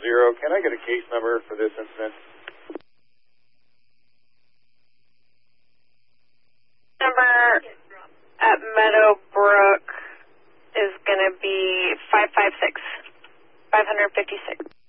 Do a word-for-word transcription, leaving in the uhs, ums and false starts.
zero. Can I get a case number for this incident? Number at Meadowbrook is going to be five five six, five five six.